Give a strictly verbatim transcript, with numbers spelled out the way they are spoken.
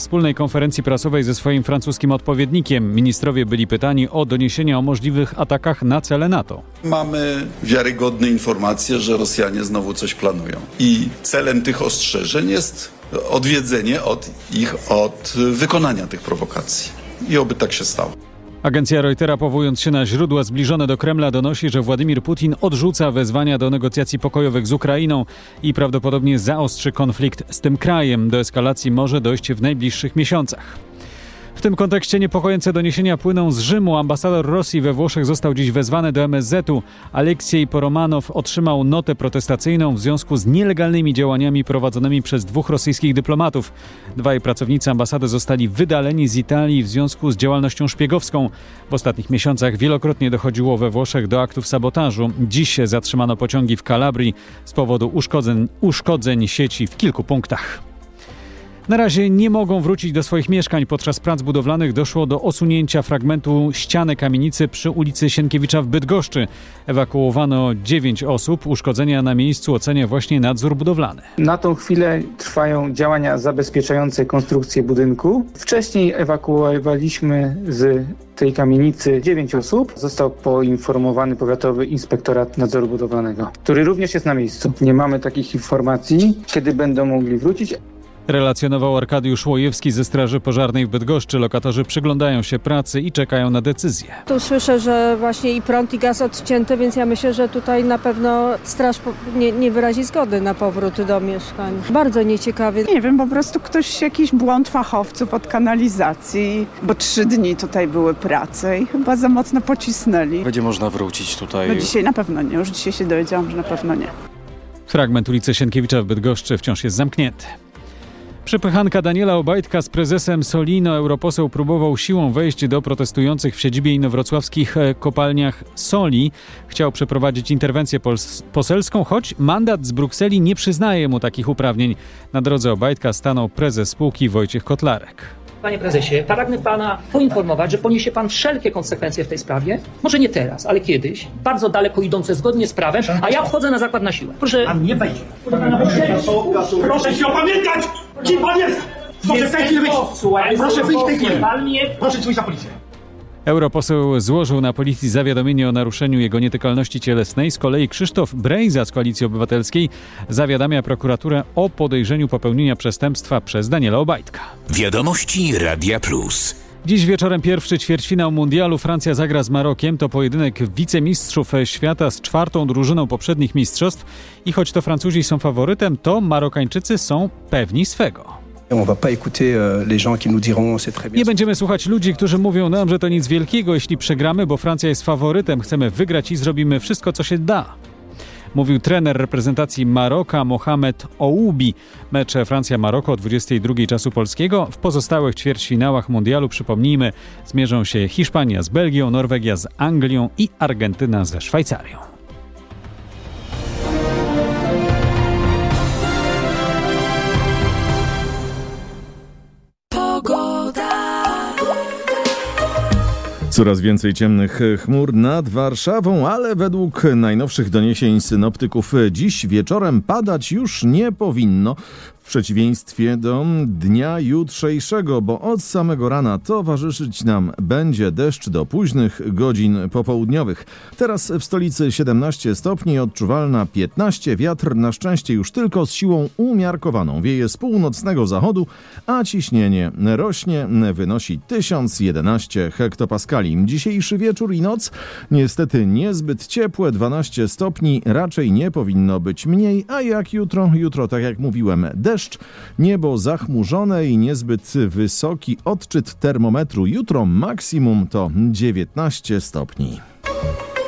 wspólnej konferencji prasowej ze swoim francuskim odpowiednikiem. Ministrowie byli pytani o doniesienia o możliwych atakach na cele NATO. Mamy wiarygodne informacje, że Rosjanie znowu coś planują. I celem tych ostrzeżeń jest odwiedzenie od ich od wykonania tych prowokacji. I oby tak się stało. Agencja Reutera, powołując się na źródła zbliżone do Kremla, donosi, że Władimir Putin odrzuca wezwania do negocjacji pokojowych z Ukrainą i prawdopodobnie zaostrzy konflikt z tym krajem. Do eskalacji może dojść w najbliższych miesiącach. W tym kontekście niepokojące doniesienia płyną z Rzymu. Ambasador Rosji we Włoszech został dziś wezwany do M S Z-u. Aleksiej Poromanow otrzymał notę protestacyjną w związku z nielegalnymi działaniami prowadzonymi przez dwóch rosyjskich dyplomatów. Dwaj pracownicy ambasady zostali wydaleni z Italii w związku z działalnością szpiegowską. W ostatnich miesiącach wielokrotnie dochodziło we Włoszech do aktów sabotażu. Dziś zatrzymano pociągi w Kalabrii z powodu uszkodzeń, uszkodzeń sieci w kilku punktach. Na razie nie mogą wrócić do swoich mieszkań. Podczas prac budowlanych doszło do osunięcia fragmentu ściany kamienicy przy ulicy Sienkiewicza w Bydgoszczy. Ewakuowano dziewięć osób. Uszkodzenia na miejscu ocenia właśnie nadzór budowlany. Na tą chwilę trwają działania zabezpieczające konstrukcję budynku. Wcześniej ewakuowaliśmy z tej kamienicy dziewięć osób. Został poinformowany Powiatowy Inspektorat Nadzoru Budowlanego, który również jest na miejscu. Nie mamy takich informacji, kiedy będą mogli wrócić. Relacjonował Arkadiusz Łojewski ze Straży Pożarnej w Bydgoszczy. Lokatorzy przyglądają się pracy i czekają na decyzję. Tu słyszę, że właśnie i prąd, i gaz odcięte, więc ja myślę, że tutaj na pewno straż nie, nie wyrazi zgody na powrót do mieszkań. Bardzo nieciekawie. Nie wiem, po prostu ktoś, jakiś błąd fachowców od kanalizacji, bo trzy dni tutaj były prace i chyba za mocno pocisnęli. Będzie można wrócić tutaj? No dzisiaj na pewno nie, już dzisiaj się dowiedziałam, że na pewno nie. Fragment ulicy Sienkiewicza w Bydgoszczy wciąż jest zamknięty. Przepychanka Daniela Obajtka z prezesem Solino. Europoseł próbował siłą wejść do protestujących w siedzibie inowrocławskich kopalniach soli. Chciał przeprowadzić interwencję pos- poselską, choć mandat z Brukseli nie przyznaje mu takich uprawnień. Na drodze Obajtka stanął prezes spółki Wojciech Kotlarek. Panie prezesie, pragnę pana poinformować, że poniesie pan wszelkie konsekwencje w tej sprawie. Może nie teraz, ale kiedyś. Bardzo daleko idące zgodnie z prawem, a ja wchodzę na zakład na siłę. Proszę... Pan nie wejdzie. Proszę się opamiętać! Kim pan jest? Proszę w tej chwili wyjść. Proszę wyjść w tej chwili. Proszę dzwonić na policję. Europoseł złożył na policji zawiadomienie o naruszeniu jego nietykalności cielesnej. Z kolei Krzysztof Brejza z Koalicji Obywatelskiej zawiadamia prokuraturę o podejrzeniu popełnienia przestępstwa przez Daniela Obajtka. Wiadomości Radia Plus. Dziś wieczorem pierwszy ćwierćfinał mundialu. Francja zagra z Marokiem. To pojedynek wicemistrzów świata z czwartą drużyną poprzednich mistrzostw. I choć to Francuzi są faworytem, to Marokańczycy są pewni swego. Nie będziemy słuchać ludzi, którzy mówią nam, że to nic wielkiego, jeśli przegramy, bo Francja jest faworytem. Chcemy wygrać i zrobimy wszystko, co się da. Mówił trener reprezentacji Maroka Mohamed Oubi. Mecze Francja-Maroko o dwudziestej drugiej czasu polskiego. W pozostałych ćwierćfinałach mundialu, przypomnijmy, zmierzą się Hiszpania z Belgią, Norwegia z Anglią i Argentyna ze Szwajcarią. Coraz więcej ciemnych chmur nad Warszawą, ale według najnowszych doniesień synoptyków dziś wieczorem padać już nie powinno. W przeciwieństwie do dnia jutrzejszego, bo od samego rana towarzyszyć nam będzie deszcz do późnych godzin popołudniowych. Teraz w stolicy siedemnaście stopni, odczuwalna piętnaście, wiatr na szczęście już tylko z siłą umiarkowaną. Wieje z północnego zachodu, a ciśnienie rośnie, wynosi tysiąc jedenaście hektopaskali. Dzisiejszy wieczór i noc niestety niezbyt ciepłe, dwanaście stopni, raczej nie powinno być mniej, a jak jutro? Jutro, tak jak mówiłem, deszcz. Niebo zachmurzone i niezbyt wysoki odczyt termometru. Jutro maksimum to dziewiętnaście stopni.